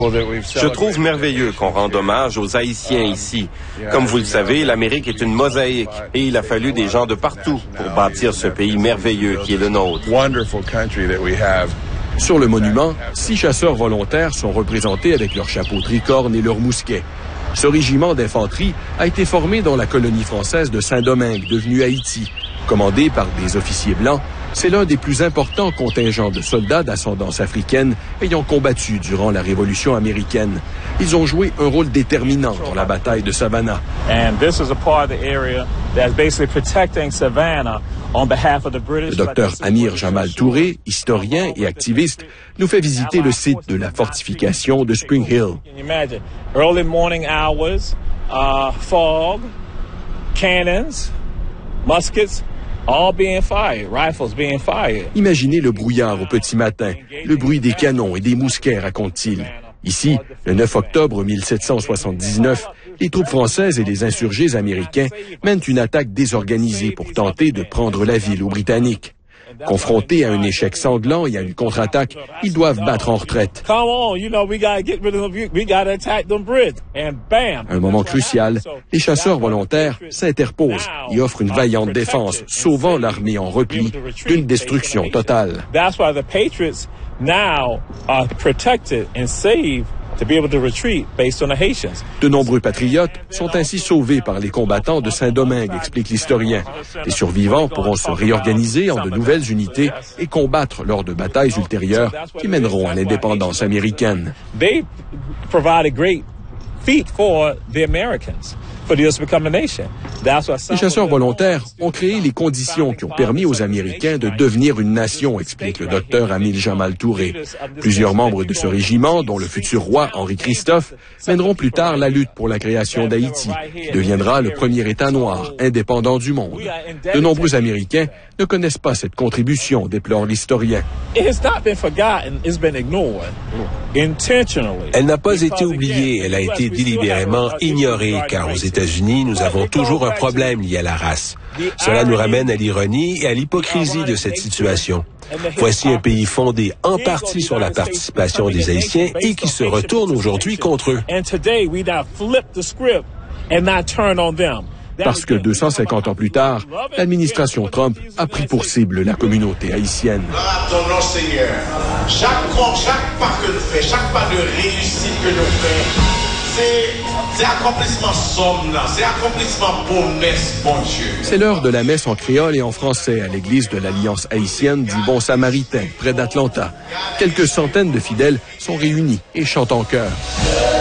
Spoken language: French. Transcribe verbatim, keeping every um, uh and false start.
Je trouve merveilleux qu'on rende hommage aux Haïtiens ici. Comme vous le savez, l'Amérique est une mosaïque et il a fallu des gens de partout pour bâtir ce pays merveilleux qui est le nôtre. Sur le monument, six chasseurs volontaires sont représentés avec leurs chapeaux tricornes et leurs mousquets. Ce régiment d'infanterie a été formé dans la colonie française de Saint-Domingue, devenue Haïti. Commandé par des officiers blancs, c'est l'un des plus importants contingents de soldats d'ascendance africaine ayant combattu durant la Révolution américaine. Ils ont joué un rôle déterminant dans la bataille de Savannah. Le docteur Amir Jamal Touré, historien et activiste, nous fait visiter le site de la fortification de Spring Hill. Early morning hours, uh, fog, cannons, muskets, all being fired, rifles being fired. Imaginez le brouillard au petit matin, le bruit des canons et des mousquets, raconte-t-il. Ici, le neuf octobre mille sept cent soixante-dix-neuf, les troupes françaises et les insurgés américains mènent une attaque désorganisée pour tenter de prendre la ville aux Britanniques. Confrontés à un échec sanglant et à une contre-attaque, ils doivent battre en retraite. À un moment crucial, les chasseurs volontaires s'interposent et offrent une vaillante défense, sauvant l'armée en repli d'une destruction totale. De nombreux patriotes sont ainsi sauvés par les combattants de Saint-Domingue, explique l'historien. Les survivants pourront se réorganiser en de nouvelles unités et combattre lors de batailles ultérieures qui mèneront à l'indépendance américaine. Les chasseurs volontaires ont créé les conditions qui ont permis aux Américains de devenir une nation, explique le docteur Amir Jamal Touré. Plusieurs membres de ce régiment, dont le futur roi Henri-Christophe, mèneront plus tard la lutte pour la création d'Haïti, qui deviendra le premier État noir indépendant du monde. De nombreux Américains ne connaissent pas cette contribution, déplore l'historien. Elle n'a pas été oubliée, elle a été délibérément ignorée, car aux États-Unis, nous avons toujours un problème lié à la race. Cela nous ramène à l'ironie et à l'hypocrisie de cette situation. Voici un pays fondé en partie sur la participation des Haïtiens et qui se retourne aujourd'hui contre eux. Parce que deux cent cinquante ans plus tard, l'administration Trump a pris pour cible la communauté haïtienne. Chaque pas que nous faisons, chaque pas de réussite que nous faisons, c'est accomplissement somme là, c'est accomplissement promesse, bon Dieu. C'est l'heure de la messe en créole et en français à l'église de l'Alliance haïtienne du Bon Samaritain, près d'Atlanta. Quelques centaines de fidèles sont réunis et chantent en chœur.